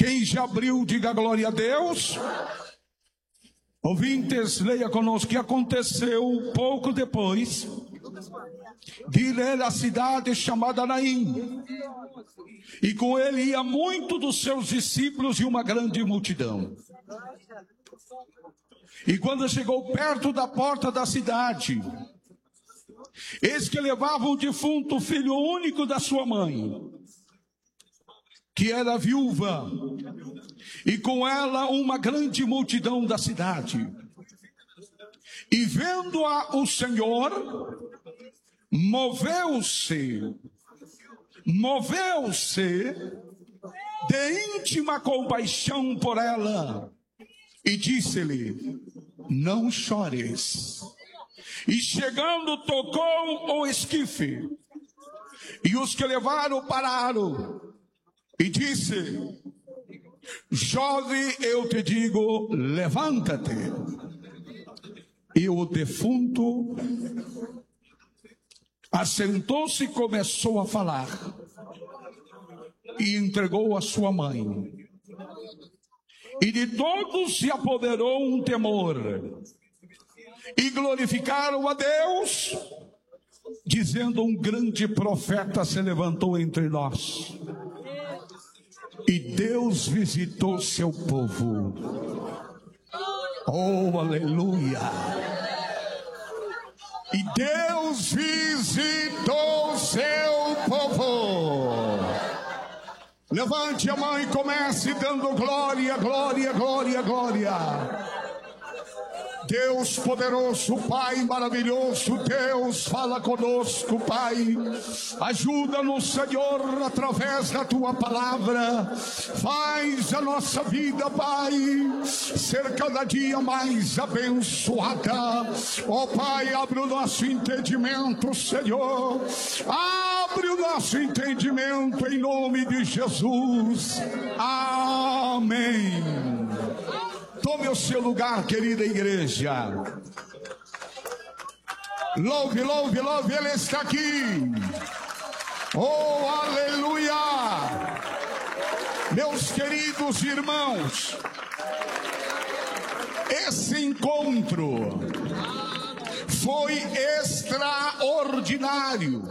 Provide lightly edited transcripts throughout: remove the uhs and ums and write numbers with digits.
Quem já abriu, diga glória a Deus. Ouvintes, leia conosco. Que aconteceu pouco depois de ir à cidade chamada Naim, e com ele ia muito dos seus discípulos e uma grande multidão. E quando chegou perto da porta da cidade, eis que levava um defunto filho único da sua mãe, que era viúva, e com ela uma grande multidão da cidade. E vendo-a o Senhor, moveu-se de íntima compaixão por ela, e disse-lhe: não chores. E chegando, tocou o esquife, e os que levaram pararam, e disse: jovem, eu te digo, levanta-te. E o defunto assentou-se e começou a falar, e entregou a sua mãe. E de todos se apoderou um temor, e glorificaram a Deus, dizendo: um grande profeta se levantou entre nós, e Deus visitou seu povo. Oh, aleluia! E Deus visitou seu povo. Levante a mão e comece dando glória, glória, glória, glória. Deus poderoso, Pai maravilhoso, Deus, fala conosco, Pai. Ajuda-nos, Senhor, através da Tua palavra. Faz a nossa vida, Pai, ser cada dia mais abençoada. Ó Pai, abre o nosso entendimento, Senhor. Abre o nosso entendimento em nome de Jesus. Amém. Tome o seu lugar, querida igreja. Louve, louve, louve, Ele está aqui. Oh, aleluia. Meus queridos irmãos, esse encontro foi extraordinário.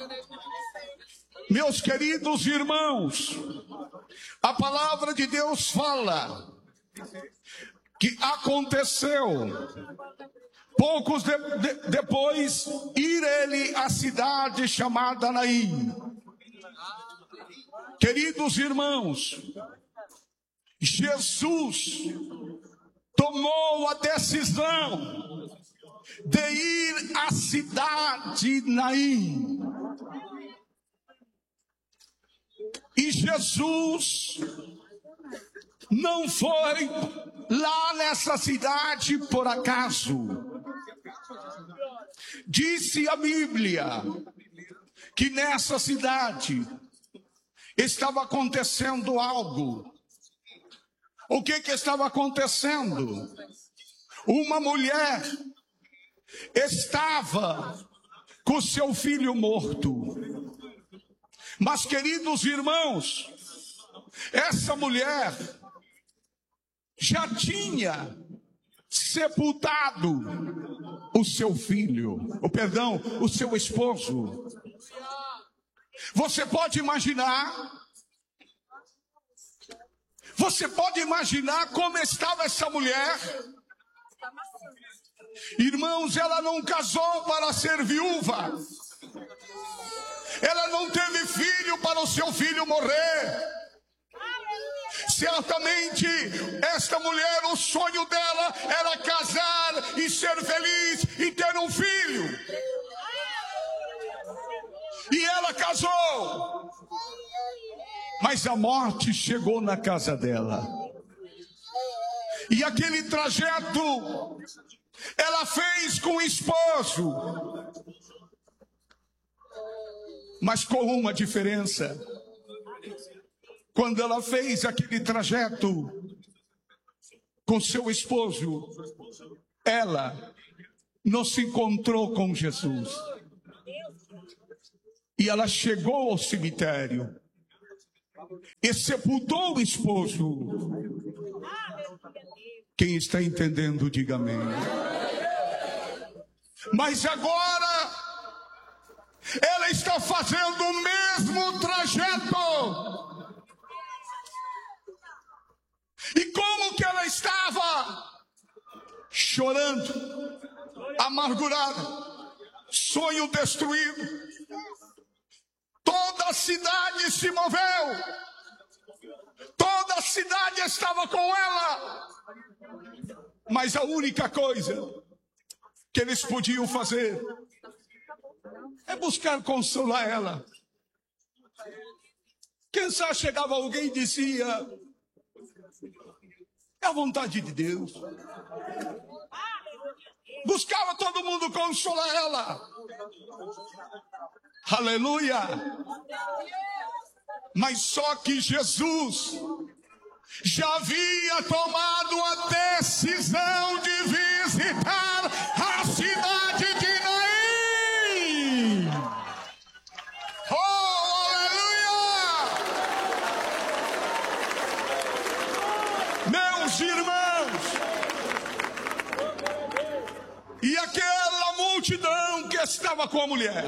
Meus queridos irmãos, a palavra de Deus fala que aconteceu poucos depois ir ele à cidade chamada Naim. Queridos irmãos, Jesus tomou a decisão de ir à cidade Naim. E Jesus não foi lá nessa cidade por acaso. Disse a Bíblia que nessa cidade estava acontecendo algo. O que estava acontecendo? Uma mulher estava com seu filho morto. Mas, queridos irmãos, essa mulher já tinha sepultado o seu filho, o seu esposo. Você pode imaginar como estava essa mulher? Irmãos, ela não casou para ser viúva. Ela não teve filho para o seu filho morrer. Certamente, esta mulher, o sonho dela era casar e ser feliz e ter um filho. E ela casou. Mas a morte chegou na casa dela. E aquele trajeto ela fez com o esposo. Mas com uma diferença. Quando ela fez aquele trajeto com seu esposo, ela não se encontrou com Jesus. E ela chegou ao cemitério. e sepultou o esposo. Quem está entendendo, diga amém. Mas agora ela está fazendo o mesmo trajeto. E como que ela estava? Chorando, amargurada, sonho destruído. Toda a cidade se moveu. Toda a cidade estava com ela. Mas a única coisa que eles podiam fazer é buscar consolar ela. Quem sabe chegava alguém e dizia: é a vontade de Deus. Buscava todo mundo consolar ela. Aleluia. Mas só que Jesus já havia tomado a decisão de visitar a cidade de Naim. Oh, aleluia! Meus irmãos, e aquela multidão que estava com a mulher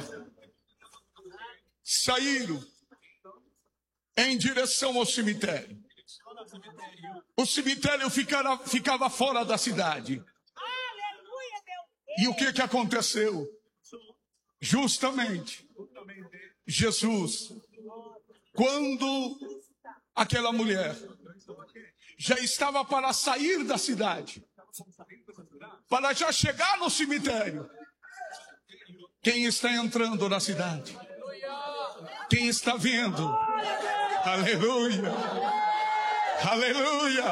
saíram em direção ao cemitério. O cemitério ficava fora da cidade. E o que aconteceu? Justamente, Jesus, quando aquela mulher já estava para sair da cidade, para já chegar no cemitério, quem está entrando na cidade? Quem está vindo? Aleluia! Aleluia!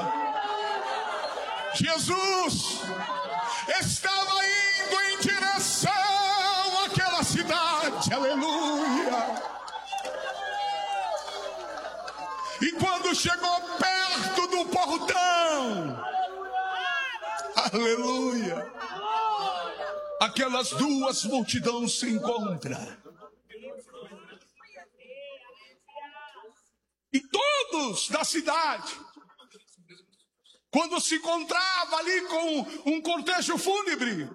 Jesus estava indo em direção àquela cidade. Aleluia! E quando chegou perto do portão, aleluia, aquelas duas multidões se encontram. E todos da cidade, quando se encontrava ali com um cortejo fúnebre,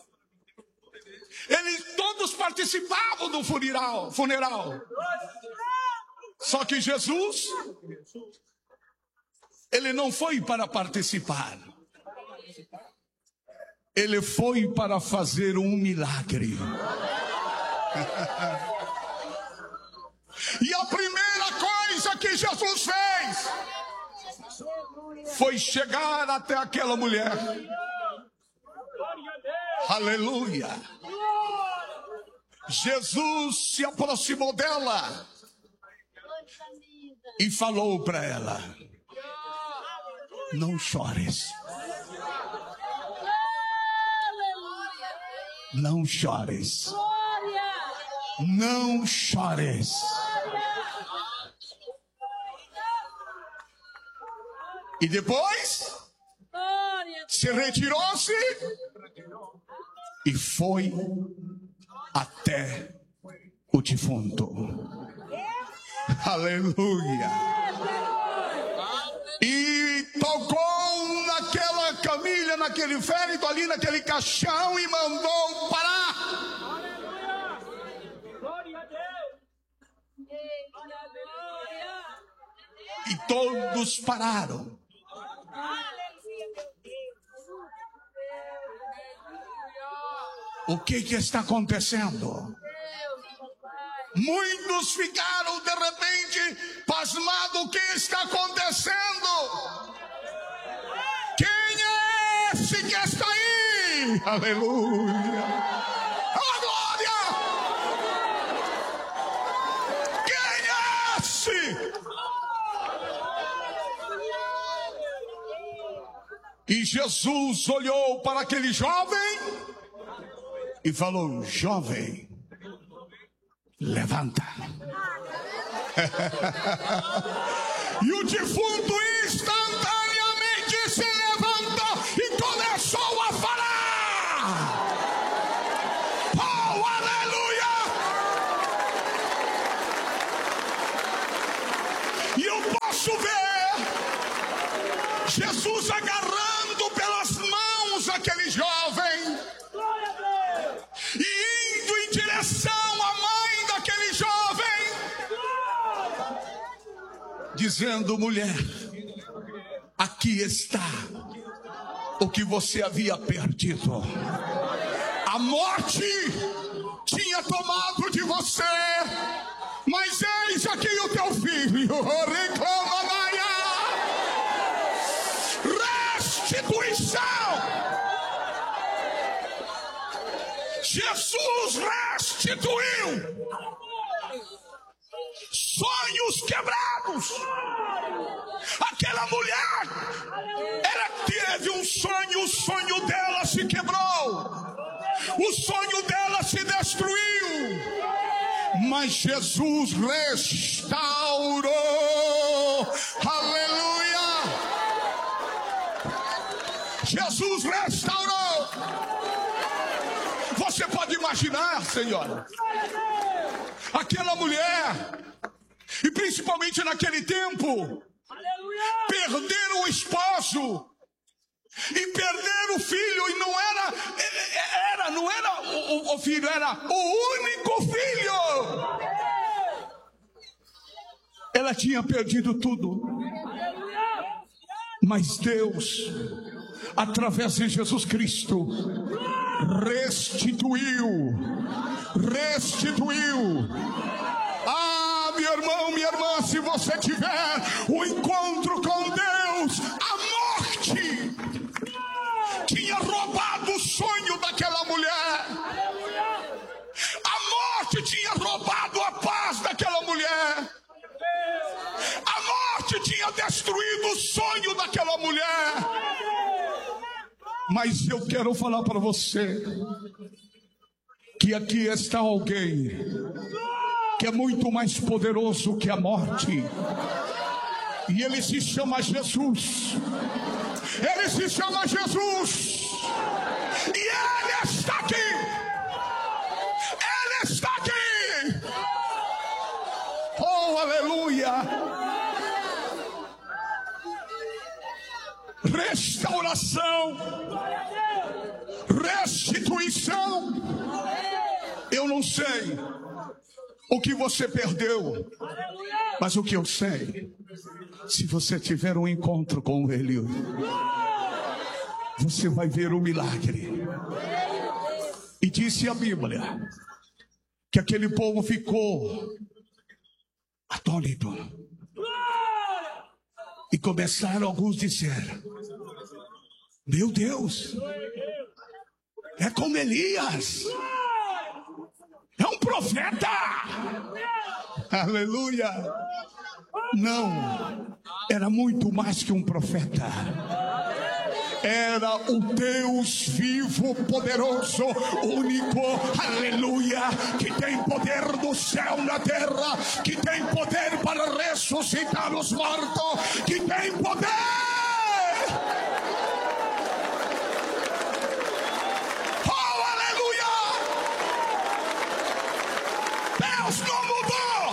eles todos participavam do funeral. Só que Jesus, ele não foi para participar. Ele foi para fazer um milagre. E a primeira coisa que Jesus fez foi chegar até aquela mulher. Aleluia! Jesus se aproximou dela e falou para ela: não chores. Não chores. Não chores. E depois se retirou-se e foi até o defunto. Aleluia. E tocou naquela camilha, naquele féretro ali, naquele caixão, e mandou parar. E todos pararam. O que está acontecendo? Muitos ficaram de repente pasmados. O que está acontecendo? Quem é esse que está aí? Aleluia! A glória! Quem é esse? E Jesus olhou para aquele jovem e falou: jovem, levanta. E o defunto instantaneamente se levantou e começou a falar. Oh, aleluia! E posso ver Jesus agarrando pelas mãos aquele jovem e indo em direção à mãe daquele jovem, dizendo: mulher, aqui está o que você havia perdido. A morte tinha tomado de você, mas eis aqui o teu filho. Reclama, Maia. Restituição. Jesus restituiu sonhos quebrados. Aquela mulher, ela teve um sonho, o sonho dela se quebrou, o sonho dela se destruiu, mas Jesus restaurou. Aleluia! Jesus restaurou. Você pode imaginar, senhora, aquela mulher, e principalmente naquele tempo, perder o esposo e perder o filho, e não era o filho, era o único filho. Ela tinha perdido tudo, mas Deus, através de Jesus Cristo, restituiu. Ah, meu irmão, minha irmã, se você tiver um encontro com Deus, a morte tinha roubado o sonho daquela mulher, a morte tinha roubado a paz daquela mulher, a morte tinha destruído o sonho daquela mulher. Mas eu quero falar para você que aqui está alguém que é muito mais poderoso que a morte, e ele se chama Jesus. Ele se chama Jesus, e ele está aqui. Ele está aqui. Oh, aleluia. Restauração, restituição. Eu não sei o que você perdeu, mas o que eu sei, se você tiver um encontro com Ele, você vai ver o milagre. E disse a Bíblia que aquele povo ficou atônito, e começaram alguns a dizer: meu Deus, é como Elias, é um profeta. Aleluia. Não, era muito mais que um profeta. Era o Deus vivo, poderoso, único, aleluia, que tem poder do céu na terra, que tem poder para ressuscitar os mortos, que tem poder. Oh, aleluia! Deus não mudou!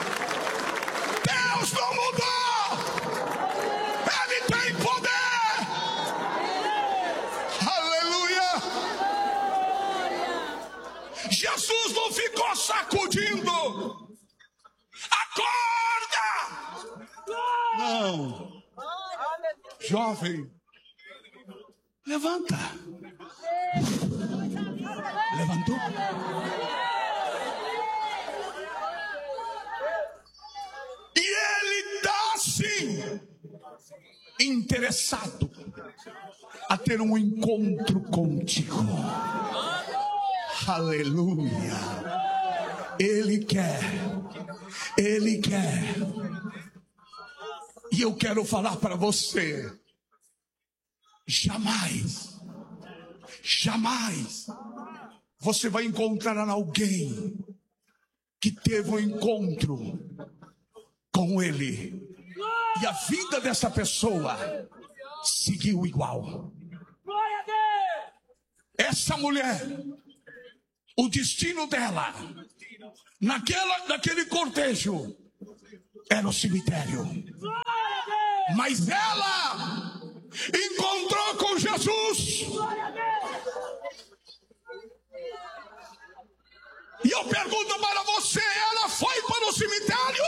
Deus não mudou! Ele tem poder! Jesus não ficou sacudindo. Acorda! Não. Jovem, levanta. Levantou. E ele está assim, interessado a ter um encontro contigo. Aleluia. Ele quer. E eu quero falar para você: jamais você vai encontrar alguém que teve um encontro com Ele e a vida dessa pessoa seguiu igual. Essa mulher, o destino dela naquele cortejo era o cemitério. Mas ela encontrou com Jesus. E eu pergunto para você, ela foi para o cemitério?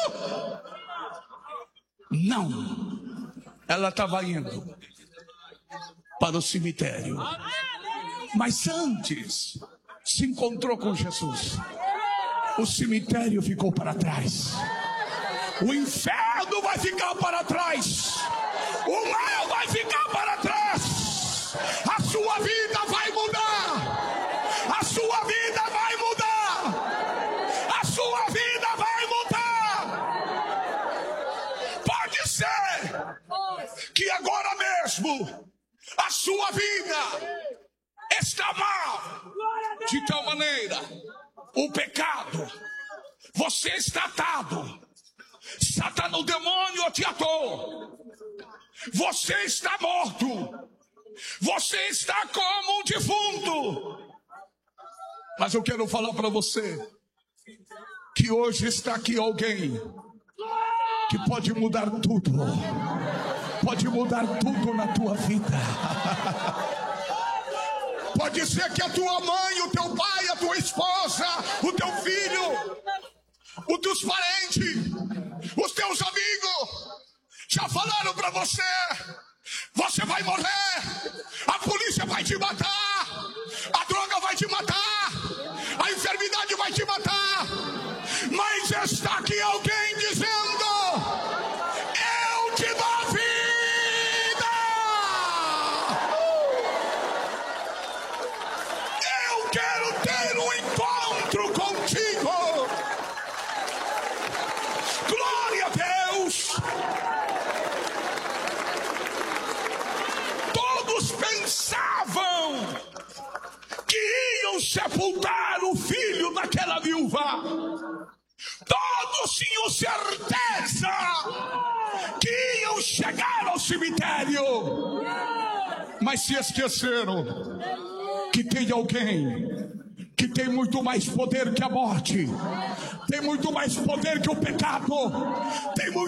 Não. Ela estava indo para o cemitério. Mas antes se encontrou com Jesus. O cemitério ficou para trás. O inferno vai ficar para trás. O mal vai ficar para trás. A sua vida vai mudar. A sua vida vai mudar. A sua vida vai mudar. Pode ser que agora mesmo a sua vida está mal. De tal maneira, o pecado, você está atado. Satanás, o demônio te atou. Você está morto. Você está como um defunto. Mas eu quero falar para você que hoje está aqui alguém que pode mudar tudo. Pode mudar tudo na tua vida. Pode ser que a tua mãe, o teu pai, a tua esposa, o teu filho, os teus parentes, os teus amigos já falaram para você: você vai morrer, a polícia vai te matar, a droga vai te matar, a enfermidade vai te matar. Mas está aqui alguém dizendo: eu te dou a vida. Eu quero ter um encontro contigo. Glória a Deus. Todos pensavam que iam sepultar o filho daquela viúva. Todos tinham certeza que iam chegar ao cemitério. Mas se esqueceram que tem alguém que tem muito mais poder que a morte, tem muito mais poder que o pecado, tem muito